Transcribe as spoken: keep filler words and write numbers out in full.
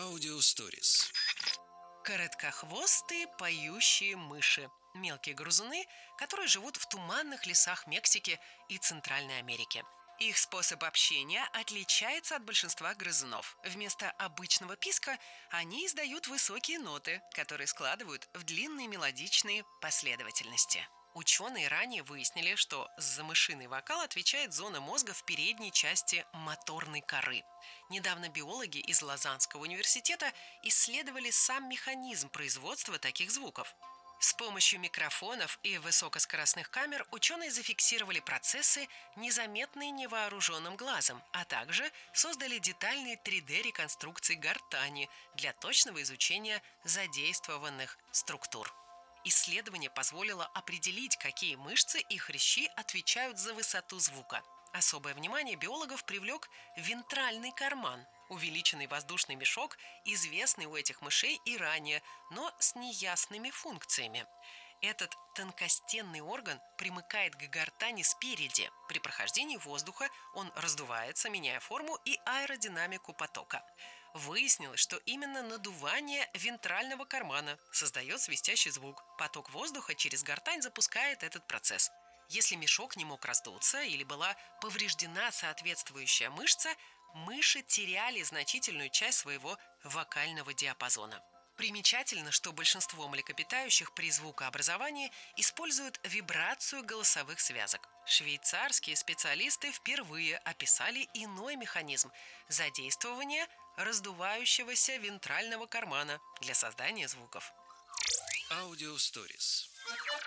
Аудио Stories. Короткохвостые поющие мыши. Мелкие грызуны, которые живут в туманных лесах Мексики и Центральной Америки. Их способ общения отличается от большинства грызунов. Вместо обычного писка они издают высокие ноты, которые складывают в длинные мелодичные последовательности. Ученые ранее выяснили, что за мышиный вокал отвечает зона мозга в передней части моторной коры. Недавно биологи из Лозаннского университета исследовали сам механизм производства таких звуков. С помощью микрофонов и высокоскоростных камер ученые зафиксировали процессы, незаметные невооруженным глазом, а также создали детальные три дэ-реконструкции гортани для точного изучения задействованных структур. Исследование позволило определить, какие мышцы и хрящи отвечают за высоту звука. Особое внимание биологов привлек вентральный карман, увеличенный воздушный мешок, известный у этих мышей и ранее, но с неясными функциями. Этот тонкостенный орган примыкает к гортани спереди. При прохождении воздуха он раздувается, меняя форму и аэродинамику потока. Выяснилось, что именно надувание вентрального кармана создает свистящий звук. Поток воздуха через гортань запускает этот процесс. Если мешок не мог раздуться или была повреждена соответствующая мышца, мыши теряли значительную часть своего вокального диапазона. Примечательно, что большинство млекопитающих при звукообразовании используют вибрацию голосовых связок. Швейцарские специалисты впервые описали иной механизм – задействование раздувающегося вентрального кармана для создания звуков. Аудио Stories.